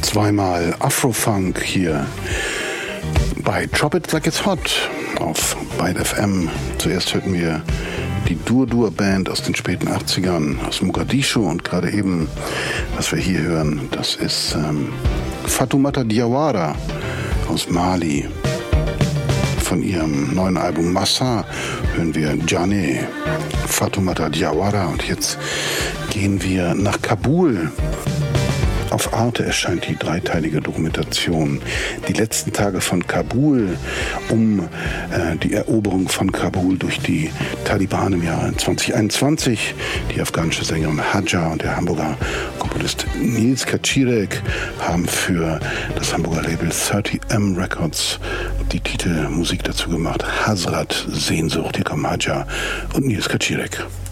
Zweimal Afrofunk hier bei Drop It Like It's Hot auf Byte FM. Zuerst hörten wir die Dur Band aus den späten 80ern aus Mogadischu und gerade eben, was wir hier hören, das ist Fatoumata Diawara aus Mali. Von ihrem neuen Album Massa hören wir Jane, Fatoumata Diawara, und jetzt gehen wir nach Kabul. Auf Arte erscheint die dreiteilige Dokumentation Die letzten Tage von Kabul um die Eroberung von Kabul durch die Taliban im Jahr 2021. Die afghanische Sängerin Hadja und der Hamburger Komponist Nils Kaczirek haben für das Hamburger Label 30M Records die Titelmusik dazu gemacht. Hazrat, Sehnsucht. Hier kommen Hadja und Nils Kaczirek.